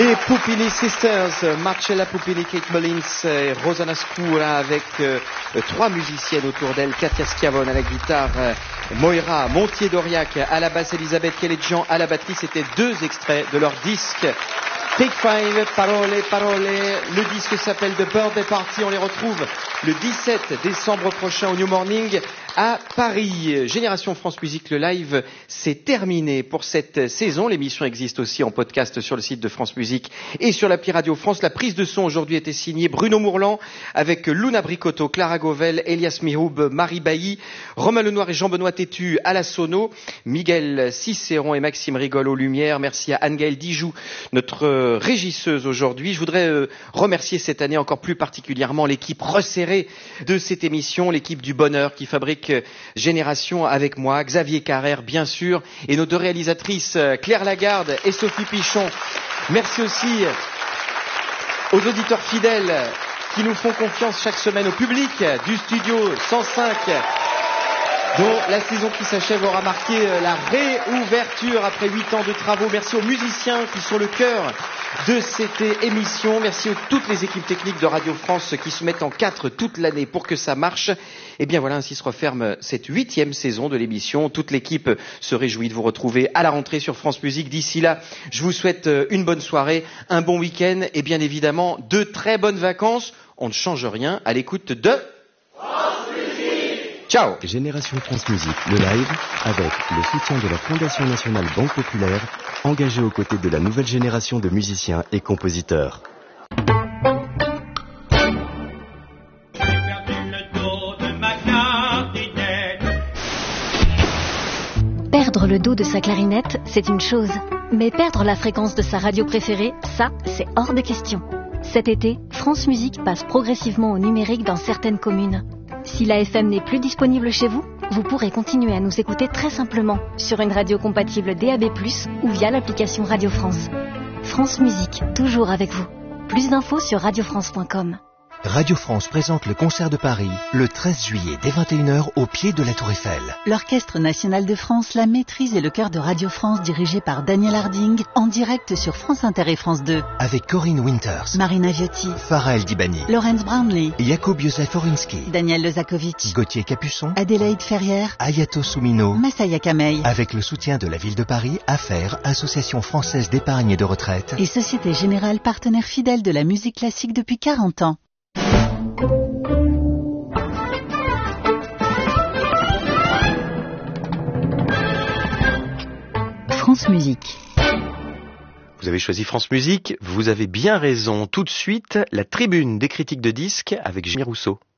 Les Pupini Sisters, Marcella Pupini, Kate Mullins et Rosanna Scura avec trois musiciennes autour d'elle, Katia Schiavone à la guitare, Moira Montier-Doriac à la basse, Elisabeth Kelledjian à la batterie. C'était deux extraits de leur disque Take Five, Parole, Parole. Le disque s'appelle The Birthday Party. On les retrouve le 17 décembre prochain au New Morning à Paris. Génération France Musique, le live, c'est terminé pour cette saison. L'émission existe aussi en podcast sur le site de France Musique et sur l'appli Radio France. La prise de son aujourd'hui était signée Bruno Mourlan avec Luna Bricotto, Clara Gauvel, Elias Mihoub, Marie Bailly, Romain Lenoir et Jean-Benoît Tétu à la sono, Miguel Cicéron et Maxime Rigol aux lumières. Merci à Anne-Gaëlle Dijoux, notre régisseuse aujourd'hui. Je voudrais remercier cette année encore plus particulièrement l'équipe resserrée de cette émission, l'équipe du bonheur qui fabrique Génération avec moi, Xavier Carrère bien sûr, et nos deux réalisatrices Claire Lagarde et Sophie Pichon. Merci aussi aux auditeurs fidèles qui nous font confiance chaque semaine, au public du studio 105 dont la saison qui s'achève aura marqué la réouverture après 8 ans de travaux. Merci aux musiciens qui sont le cœur de cette émission. Merci à toutes les équipes techniques de Radio France qui se mettent en quatre toute l'année pour que ça marche. Et bien voilà, ainsi se referme cette 8e saison de l'émission. Toute l'équipe se réjouit de vous retrouver à la rentrée sur France Musique. D'ici là, je vous souhaite une bonne soirée, un bon week-end et bien évidemment de très bonnes vacances. On ne change rien à l'écoute de France Musique. Ciao. Génération France Musique, le live, avec le soutien de la Fondation Nationale Banque Populaire, engagée aux côtés de la nouvelle génération de musiciens et compositeurs. Perdre le dos de sa clarinette, c'est une chose. Mais perdre la fréquence de sa radio préférée, ça, c'est hors de question. Cet été, France Musique passe progressivement au numérique dans certaines communes. Si la FM n'est plus disponible chez vous, vous pourrez continuer à nous écouter très simplement sur une radio compatible DAB+, ou via l'application Radio France. France Musique, toujours avec vous. Plus d'infos sur radiofrance.com. Radio France présente le concert de Paris le 13 juillet dès 21h au pied de la Tour Eiffel. L'Orchestre National de France, la maîtrise et le chœur de Radio France dirigé par Daniel Harding en direct sur France Inter et France 2. Avec Corinne Winters, Marina Viotti, Farah El Dibani, Laurence Brownlee, Jakub Józef Orinsky, Daniel Lezakovic, Gauthier Capuçon, Adélaïde Ferrière, Ayato Soumino, Massaya Kamei. Avec le soutien de la ville de Paris, AFER, Association française d'épargne et de retraite, et Société Générale, partenaire fidèle de la musique classique depuis 40 ans. France Musique. Vous avez choisi France Musique, vous avez bien raison. Tout de suite, la tribune des critiques de disques avec Jérémy Rousseau.